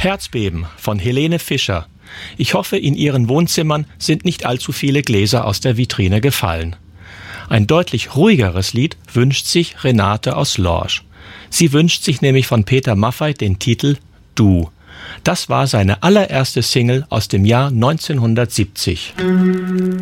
Herzbeben von Helene Fischer. Ich hoffe, in Ihren Wohnzimmern sind nicht allzu viele Gläser aus der Vitrine gefallen. Ein deutlich ruhigeres Lied wünscht sich Renate aus Lorsch. Sie wünscht sich nämlich von Peter Maffay den Titel Du. Das war seine allererste Single aus dem Jahr 1970.